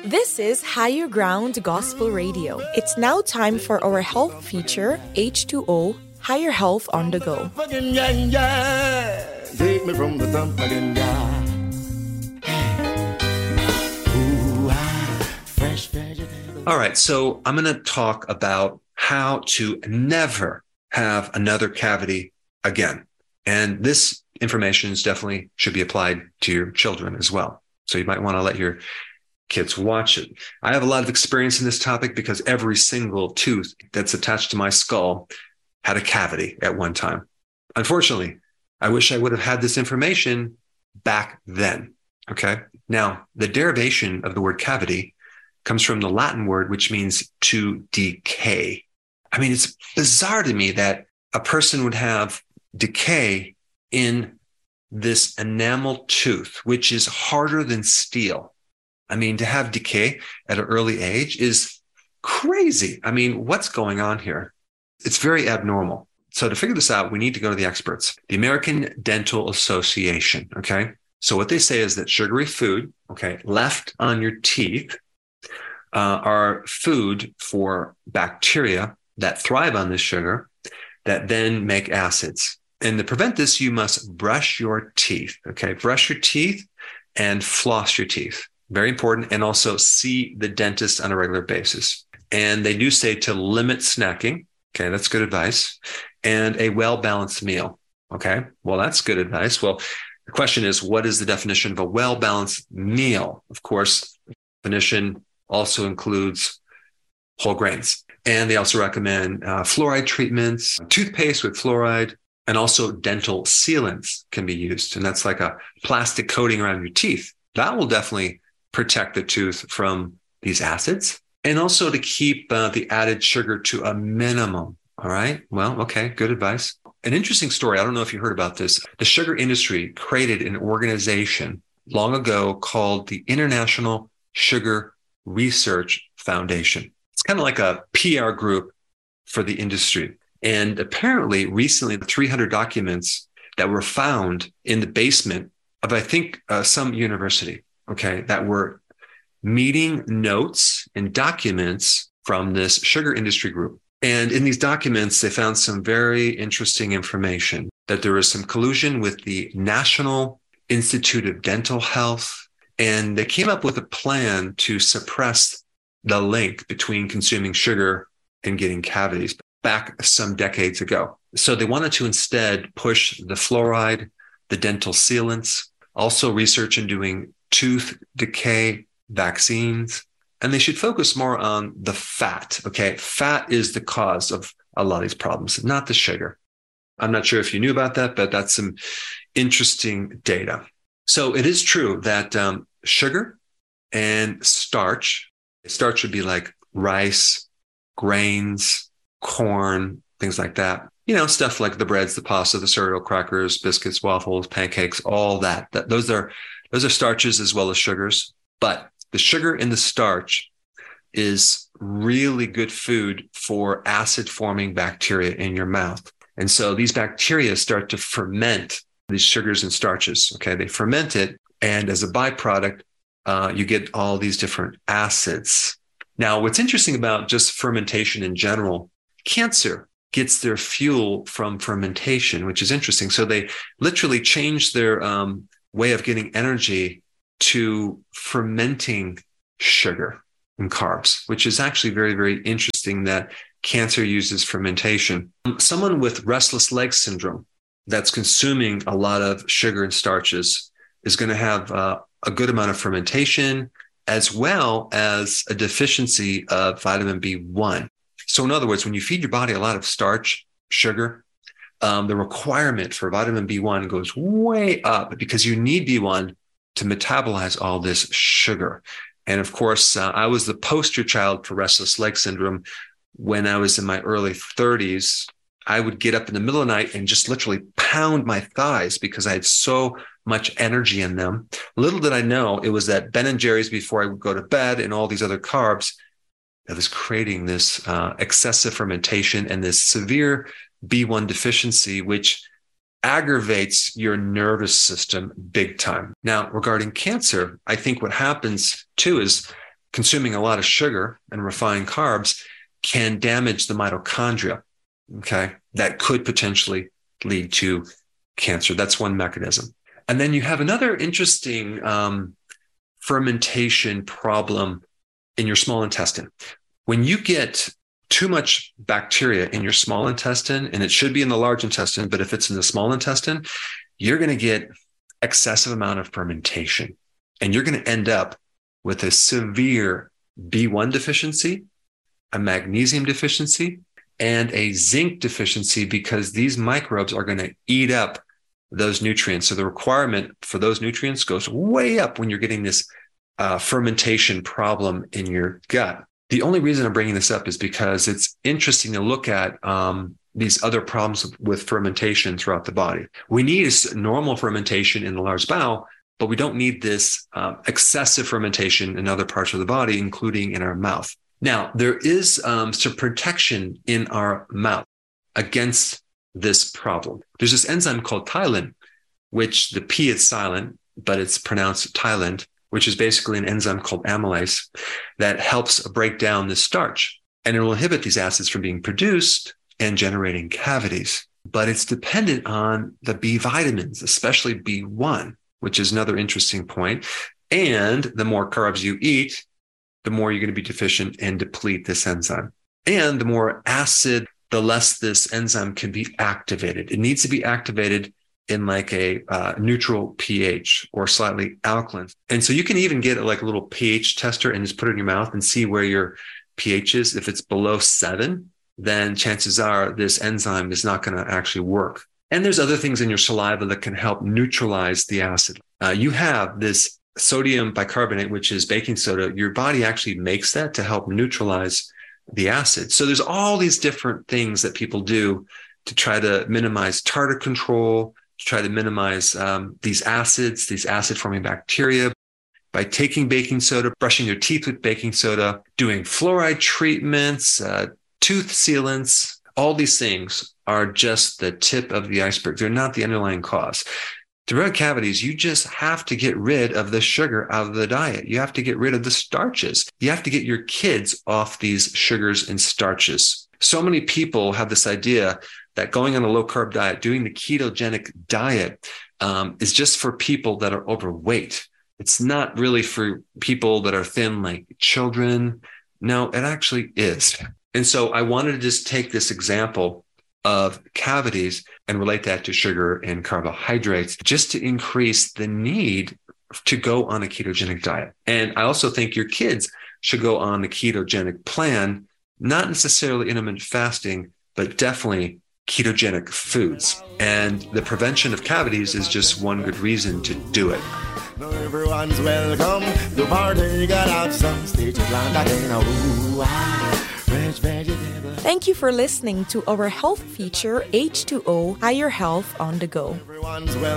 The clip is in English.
This is Higher Ground Gospel Radio. It's now time for our health feature, H2O, Higher Health on the Go. Take me from the top again, All right, so I'm going to talk about how to never have another cavity again. And this information definitely should be applied to your children as well. So you might want to let your kids watch it. I have a lot of experience in this topic because every single tooth that's attached to my skull had a cavity at one time. Unfortunately, I wish I would have had this information back then. Okay. Now, the derivation of the word cavity comes from the Latin word, which means to decay. I mean, it's bizarre to me that a person would have decay in this enamel tooth, which is harder than steel. I mean, to have decay at an early age is crazy. I mean, what's going on here? It's very abnormal. So to figure this out, we need to go to the experts, the American Dental Association. Okay. So what they say is that sugary food, okay, left on your teeth are food for bacteria that thrive on this sugar that then make acids. And to prevent this, you must brush your teeth. Okay. Brush your teeth and floss your teeth. Very important. And also see the dentist on a regular basis. And they do say to limit snacking. Okay, that's good advice. And a well-balanced meal. Okay, well, that's good advice. Well, the question is, what is the definition of a well-balanced meal? Of course, the definition also includes whole grains. And they also recommend fluoride treatments, toothpaste with fluoride, and also dental sealants can be used. And that's like a plastic coating around your teeth. That will definitely protect the tooth from these acids, and also to keep the added sugar to a minimum. All right. Well, okay. Good advice. An interesting story. I don't know if you heard about this. The sugar industry created an organization long ago called the International Sugar Research Foundation. It's kind of like a PR group for the industry. And apparently recently, the 300 documents that were found in the basement of, I think, some university, okay, that were meeting notes and documents from this sugar industry group. And in these documents, they found some very interesting information that there was some collusion with the National Institute of Dental Health. And they came up with a plan to suppress the link between consuming sugar and getting cavities back some decades ago. So they wanted to instead push the fluoride, the dental sealants, also research in doing tooth decay vaccines, and they should focus more on the fat. Okay. Fat is the cause of a lot of these problems, not the sugar. I'm not sure if you knew about that, but that's some interesting data. So it is true that sugar and starch would be like rice, grains, corn, things like that. You know, stuff like the breads, the pasta, the cereal, crackers, biscuits, waffles, pancakes, all that. Those are starches as well as sugars. But the sugar in the starch is really good food for acid-forming bacteria in your mouth. And so these bacteria start to ferment these sugars and starches. Okay, they ferment it. And as a byproduct, you get all these different acids. Now, what's interesting about just fermentation in general, cancer gets their fuel from fermentation, which is interesting. So they literally change their way of getting energy to fermenting sugar and carbs, which is actually very, very interesting that cancer uses fermentation. Someone with restless leg syndrome that's consuming a lot of sugar and starches is going to have a good amount of fermentation as well as a deficiency of vitamin B1. So in other words, when you feed your body a lot of starch, sugar, the requirement for vitamin B1 goes way up because you need B1 to metabolize all this sugar. And of course, I was the poster child for restless leg syndrome when I was in my early 30s. I would get up in the middle of the night and just literally pound my thighs because I had so much energy in them. Little did I know it was that Ben and Jerry's before I would go to bed and all these other carbs that was creating this excessive fermentation and this severe B1 deficiency, which aggravates your nervous system big time. Now, regarding cancer, I think what happens too is consuming a lot of sugar and refined carbs can damage the mitochondria. Okay. That could potentially lead to cancer. That's one mechanism. And then you have another interesting fermentation problem in your small intestine. When you get too much bacteria in your small intestine, and it should be in the large intestine, but if it's in the small intestine, you're going to get excessive amount of fermentation, and you're going to end up with a severe B1 deficiency, a magnesium deficiency, and a zinc deficiency, because these microbes are going to eat up those nutrients. So the requirement for those nutrients goes way up when you're getting this fermentation problem in your gut. The only reason I'm bringing this up is because it's interesting to look at these other problems with fermentation throughout the body. We need normal fermentation in the large bowel, but we don't need this excessive fermentation in other parts of the body, including in our mouth. Now, there is some protection in our mouth against this problem. There's this enzyme called tylen, which the P is silent, but it's pronounced Tyland, which is basically an enzyme called amylase that helps break down the starch. And it will inhibit these acids from being produced and generating cavities. But it's dependent on the B vitamins, especially B1, which is another interesting point. And the more carbs you eat, the more you're going to be deficient and deplete this enzyme. And the more acid, the less this enzyme can be activated. It needs to be activated in like a neutral pH or slightly alkaline. And so you can even get like a little pH tester and just put it in your mouth and see where your pH is. If it's below 7, then chances are this enzyme is not going to actually work. And there's other things in your saliva that can help neutralize the acid. You have this sodium bicarbonate, which is baking soda. Your body actually makes that to help neutralize the acid. So there's all these different things that people do to try to minimize tartar control, to try to minimize these acid-forming bacteria by taking baking soda, brushing your teeth with baking soda, doing fluoride treatments, tooth sealants. All these things are just the tip of the iceberg. They're not the underlying cause. To prevent cavities, you just have to get rid of the sugar out of the diet. You have to get rid of the starches. You have to get your kids off these sugars and starches. So many people have this idea that going on a low-carb diet, doing the ketogenic diet, is just for people that are overweight. It's not really for people that are thin, like children. No, it actually is. And so I wanted to just take this example of cavities and relate that to sugar and carbohydrates, just to increase the need to go on a ketogenic diet. And I also think your kids should go on the ketogenic plan, not necessarily intermittent fasting, but definitely ketogenic foods. And the prevention of cavities is just one good reason to do it. Everyone's welcome. The party got out some stage Thank you for listening to our health feature H2O Higher Health on the Go.